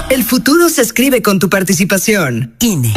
El futuro se escribe con tu participación. INE.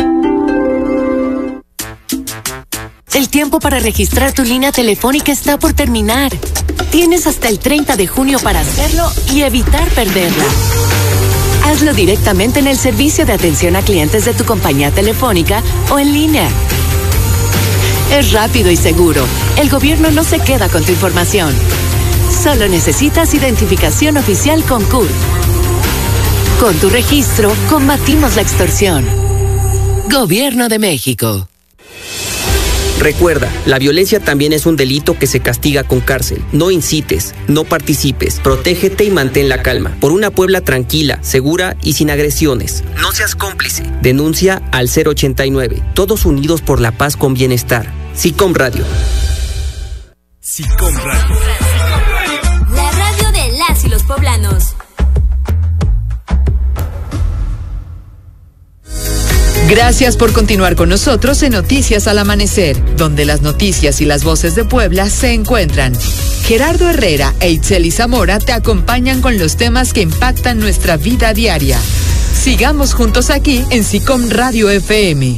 El tiempo para registrar tu línea telefónica está por terminar. Tienes hasta el 30 de junio para hacerlo y evitar perderla. Hazlo directamente en el servicio de atención a clientes de tu compañía telefónica o en línea. Es rápido y seguro. El gobierno no se queda con tu información. Solo necesitas identificación oficial con CURP. Con tu registro, combatimos la extorsión. Gobierno de México. Recuerda, la violencia también es un delito que se castiga con cárcel. No incites, no participes, protégete y mantén la calma. Por una Puebla tranquila, segura y sin agresiones. No seas cómplice. Denuncia al 089. Todos unidos por la paz con bienestar. SICOM Radio. SICOM Radio. La radio de las y los poblanos. Gracias por continuar con nosotros en Noticias al Amanecer, donde las noticias y las voces de Puebla se encuentran. Gerardo Herrera e Itzeli Zamora te acompañan con los temas que impactan nuestra vida diaria. Sigamos juntos aquí en SICOM Radio FM.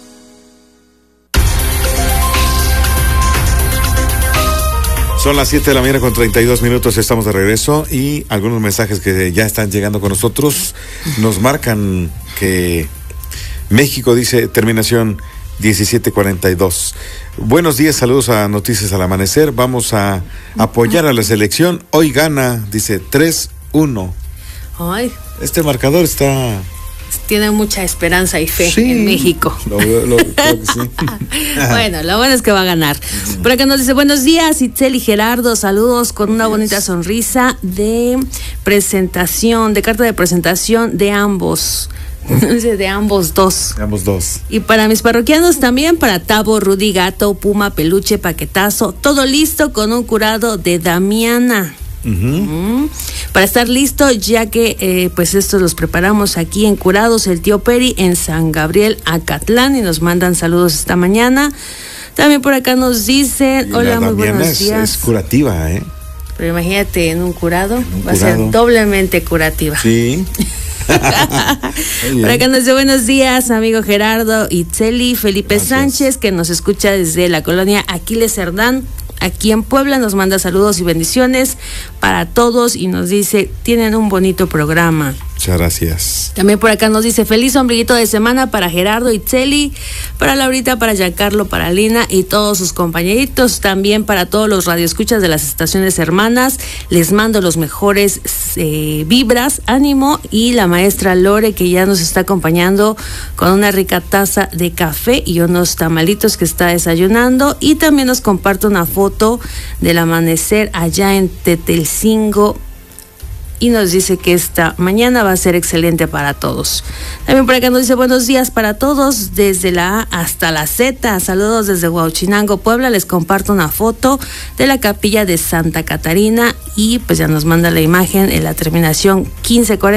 Son las 7 de la mañana con 32 minutos, estamos de regreso y algunos mensajes que ya están llegando con nosotros nos marcan que México dice terminación 1742. Buenos días, saludos a Noticias al Amanecer. Vamos a apoyar a la selección. Hoy gana, dice 3-1. Ay. Este marcador tiene mucha esperanza y fe en México. Creo que sí. Bueno, lo bueno es que va a ganar. Por acá nos dice, buenos días, Itzel y Gerardo, saludos con una bonita sonrisa de presentación, de carta de presentación de ambos. De ambos dos. De ambos dos. Y para mis parroquianos también, para Tabo, Rudy, Gato, Puma, Peluche, Paquetazo, todo listo con un curado de Damiana. Para estar listo, ya que pues estos los preparamos aquí en Curados, el tío Peri en San Gabriel, Acatlán, y nos mandan saludos esta mañana. También por acá nos dicen, hola, muy buenos días. Es curativa, Pero imagínate, en un curado, va a ser doblemente curativa. Sí. Por acá nos dice, buenos días, amigo Gerardo, Itzeli, Felipe Sánchez, que nos escucha desde la colonia Aquiles Cerdán, aquí en Puebla, nos manda saludos y bendiciones para todos y nos dice, tienen un bonito programa. Muchas gracias. También por acá nos dice, feliz ombliguito de semana para Gerardo, Itzeli, para Laurita, para Giancarlo, para Lina y todos sus compañeritos, también para todos los radioescuchas de las estaciones hermanas. Les mando los mejores vibras, ánimo, y la maestra Lore, que ya nos está acompañando con una rica taza de café y unos tamalitos que está desayunando, y también nos comparte una foto del amanecer allá en Tetelcingo y nos dice que esta mañana va a ser excelente para todos. También por acá nos dice, buenos días para todos, desde la A hasta la Z, saludos desde Huauchinango, Puebla. Les comparto una foto de la capilla de Santa Catarina y pues ya nos manda la imagen en la terminación 1540.